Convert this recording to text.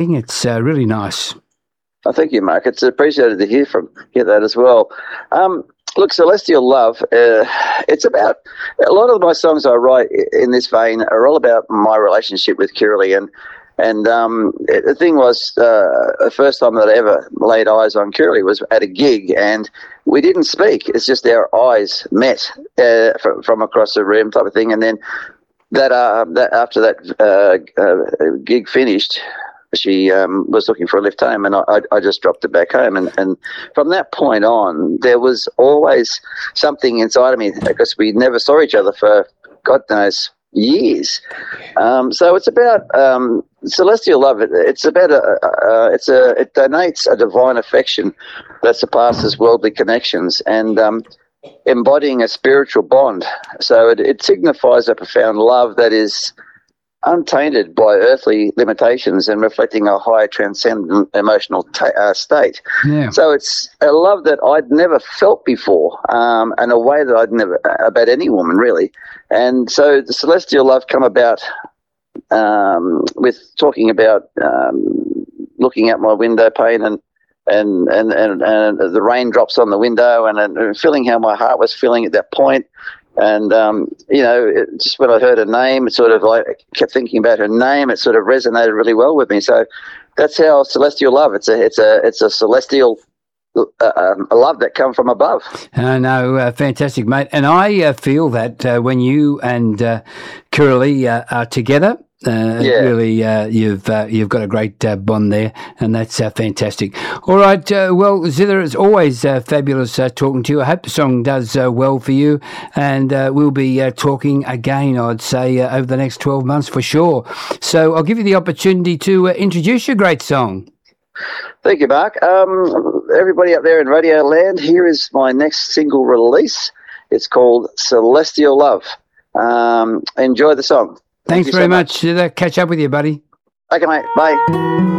It's really nice. Oh, thank you, Mark. It's appreciated to hear that as well. Look, Celestial Love, it's about, a lot of my songs I write in this vein are all about my relationship with Kirralie. And the thing was, the first time that I ever laid eyes on Kirralie was at a gig, and we didn't speak. It's just our eyes met from across the room type of thing. And then that after that gig finished, she was looking for a lift home, and I just dropped her back home. And from that point on, there was always something inside of me, because we never saw each other for God knows years. So it's about Celestial Love. It's about it donates a divine affection that surpasses worldly connections, and embodying a spiritual bond. So it signifies a profound love that is untainted by earthly limitations and reflecting a high transcendent emotional state. Yeah. So it's a love that I'd never felt before, and a way that I'd never, about any woman really. And so the Celestial Love come about with talking about looking out my window pane and the raindrops on the window, and feeling how my heart was feeling at that point. And, just when I heard her name, it sort of like kept thinking about her name. It sort of resonated really well with me. So that's how Celestial Love. It's a celestial a love that come from above. No, fantastic, mate. And I feel that when you and Kirralie are together, really, you've got a great bond there, and that's fantastic. All right, well, Zither, it's always fabulous talking to you. I hope the song does well for you, and we'll be talking again, I'd say, over the next 12 months for sure. So I'll give you the opportunity to introduce your great song. Thank you, Mark. Everybody up there in Radio Land, here is my next single release. It's called Celestial Love. Enjoy the song. Thanks very much. Catch up with you, buddy. Okay, mate. Bye.